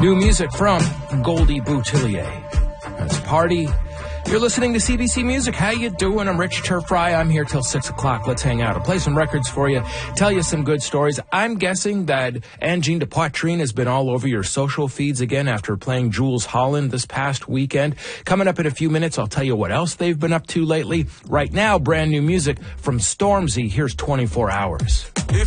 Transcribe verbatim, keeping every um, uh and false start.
New music from Goldie Boutillier. That's Party. You're listening to C B C Music. How you doing? I'm Rich Turfry. I'm here till six o'clock. Let's hang out. I'll play some records for you, tell you some good stories. I'm guessing that Angine de Poitrine has been all over your social feeds again after playing Jools Holland this past weekend. Coming up in a few minutes, I'll tell you what else they've been up to lately. Right now, brand new music from Stormzy. Here's twenty-four hours.